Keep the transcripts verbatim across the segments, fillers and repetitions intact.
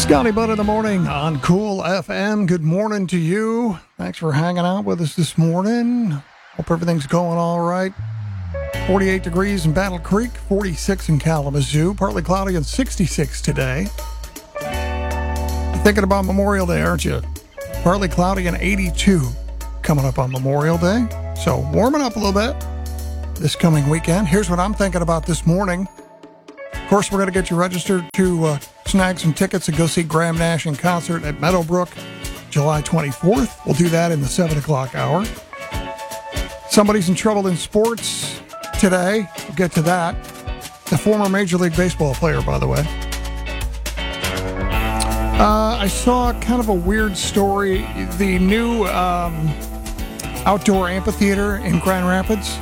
Scotty Butt in the morning on Cool F M. Good morning to you. Thanks for hanging out with us this morning. Hope everything's going all right. forty-eight degrees in Battle Creek, forty-six in Kalamazoo, partly cloudy and sixty-six today. You're thinking about Memorial Day, aren't you? Partly cloudy and eighty-two coming up on Memorial Day. So warming up a little bit this coming weekend. Here's what I'm thinking about this morning. Of course, we're going to get you registered to uh, snag some tickets and go see Graham Nash in concert at Meadowbrook July twenty-fourth. We'll do that in the seven o'clock hour. Somebody's in trouble in sports today. We'll get to that. The former Major League Baseball player, by the way. Uh, I saw kind of a weird story. The new um, outdoor amphitheater in Grand Rapids.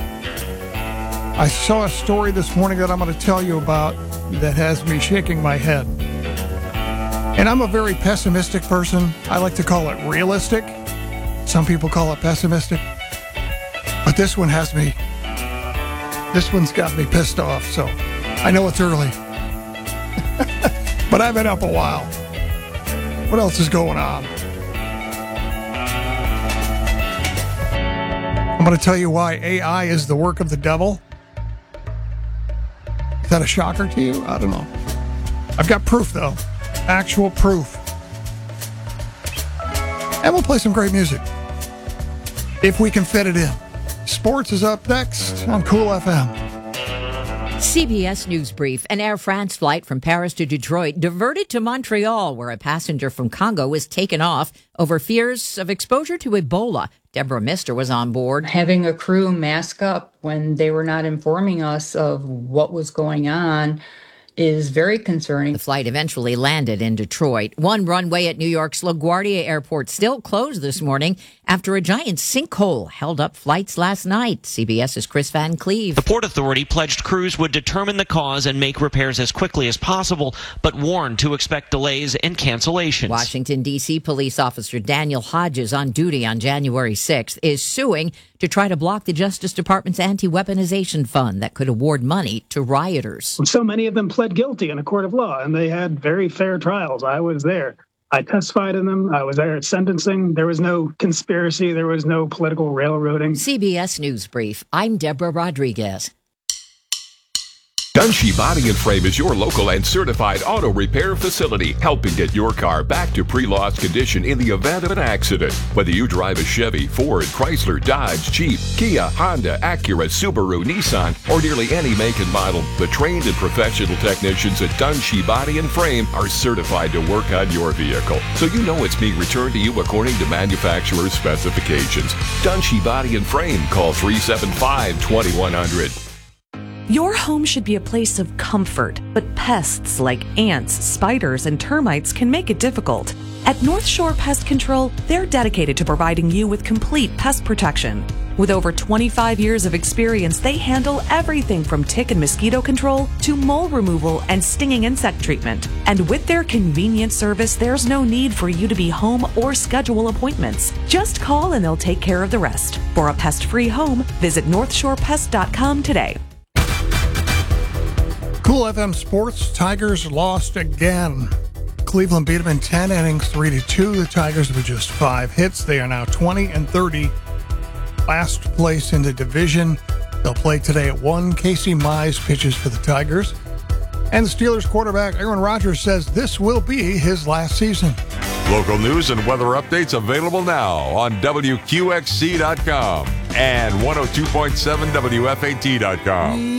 I saw a story this morning that I'm going to tell you about that has me shaking my head. And I'm a very pessimistic person. I like to call it realistic. Some people call it pessimistic. But this one has me, this one's got me pissed off, so I know it's early. But I've been up a while. What else is going on? I'm going to tell you why A I is the work of the devil. Is that a shocker to you? I don't know. I've got proof, though. Actual proof. And we'll play some great music. If we can fit it in. Sports is up next on Cool F M. C B S News Brief. An Air France flight from Paris to Detroit diverted to Montreal, where a passenger from Congo was taken off over fears of exposure to Ebola. Deborah Mister was on board. Having a crew mask up when they were not informing us of what was going on is very concerning. The flight eventually landed in Detroit. One runway at New York's LaGuardia Airport still closed this morning after a giant sinkhole held up flights last night. CBS's Chris Van Cleve. The Port Authority pledged crews would determine the cause and make repairs as quickly as possible, but warned to expect delays and cancellations. Washington, D C police officer Daniel Hodges, on duty on January sixth, is suing to try to block the Justice Department's anti-weaponization fund that could award money to rioters. So many of them pled guilty in a court of law, and they had very fair trials. I was there. I testified in them. I was there at sentencing. There was no conspiracy. There was no political railroading. C B S News Brief. I'm Deborah Rodriguez. Dunshee Body and Frame is your local and certified auto repair facility, helping get your car back to pre-loss condition in the event of an accident. Whether you drive a Chevy, Ford, Chrysler, Dodge, Jeep, Kia, Honda, Acura, Subaru, Nissan, or nearly any make and model, the trained and professional technicians at Dunshee Body and Frame are certified to work on your vehicle, so you know it's being returned to you according to manufacturer's specifications. Dunshee Body and Frame. Call three seven five, two one zero zero. Your home should be a place of comfort, but pests like ants, spiders, and termites can make it difficult. At North Shore Pest Control, they're dedicated to providing you with complete pest protection. With over twenty-five years of experience, they handle everything from tick and mosquito control to mole removal and stinging insect treatment. And with their convenient service, there's no need for you to be home or schedule appointments. Just call and they'll take care of the rest. For a pest-free home, visit north shore pest dot com today. Cool F M Sports. Tigers lost again. Cleveland beat them in ten innings, three to two. The Tigers with just five hits. They are now twenty and thirty. Last place in the division. They'll play today at one. Casey Mize pitches for the Tigers. And the Steelers quarterback Aaron Rodgers says this will be his last season. Local news and weather updates available now on W Q X C dot com and one oh two point seven W F A T dot com.